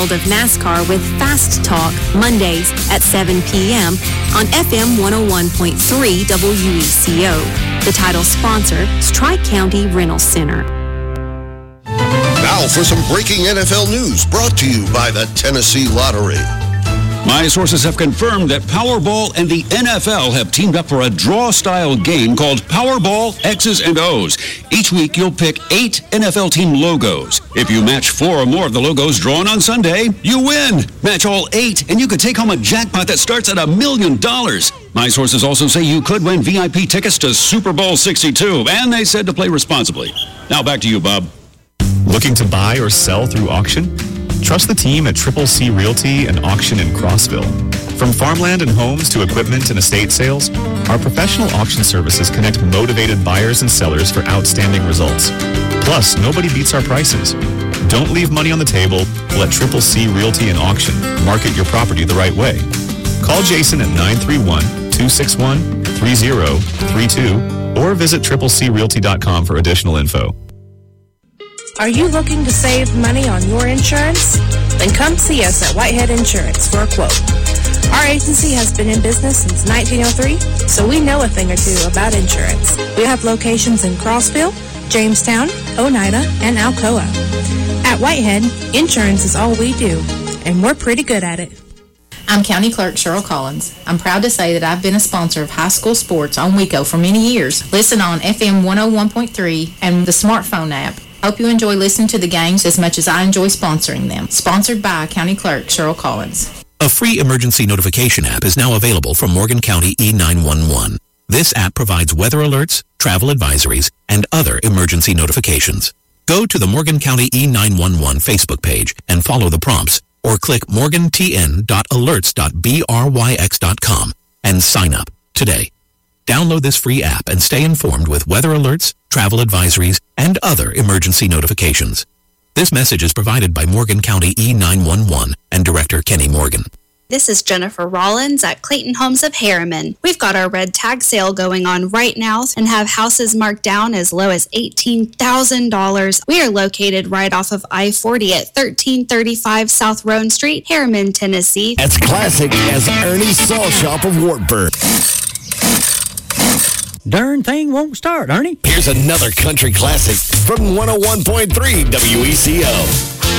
world of NASCAR with Fast Talk Mondays at 7 p.m. on FM 101.3 WECO. The title sponsor is Tri-County Rental Center. Now for some breaking NFL news brought to you by the Tennessee Lottery. My sources have confirmed that Powerball and the NFL have teamed up for a draw-style game called Powerball X's and O's. Each week, you'll pick 8 NFL team logos. If you match 4 or more of the logos drawn on Sunday, you win. Match all 8, and you could take home a jackpot that starts at $1 million. My sources also say you could win VIP tickets to Super Bowl 62, and they said to play responsibly. Now back to you, Bob. Looking to buy or sell through auction? Trust the team at Triple C Realty and Auction in Crossville. From farmland and homes to equipment and estate sales, our professional auction services connect motivated buyers and sellers for outstanding results. Plus, nobody beats our prices. Don't leave money on the table. Let Triple C Realty and Auction market your property the right way. Call Jason at 931-261-3032 or visit triplecrealty.com for additional info. Are you looking to save money on your insurance? Then come see us at Whitehead Insurance for a quote. Our agency has been in business since 1903, so we know a thing or two about insurance. We have locations in Crossville, Jamestown, Oneida, and Alcoa. At Whitehead, insurance is all we do, and we're pretty good at it. I'm County Clerk Cheryl Collins. I'm proud to say that I've been a sponsor of high school sports on WECO for many years. Listen on FM 101.3 and the smartphone app. Hope you enjoy listening to the games as much as I enjoy sponsoring them. Sponsored by County Clerk Cheryl Collins. A free emergency notification app is now available from Morgan County E911. This app provides weather alerts, travel advisories, and other emergency notifications. Go to the Morgan County E911 Facebook page and follow the prompts, or click morgantn.alerts.bryx.com and sign up today. Download this free app and stay informed with weather alerts, travel advisories, and other emergency notifications. This message is provided by Morgan County E911 and Director Kenny Morgan. This is Jennifer Rollins at Clayton Homes of Harriman. We've got our red tag sale going on right now and have houses marked down as low as $18,000. We are located right off of I-40 at 1335 South Roan Street, Harriman, Tennessee. As classic as Ernie's Saw Shop of Wartburg. Darn thing won't start, Ernie. Here's another country classic from 101.3 WECO.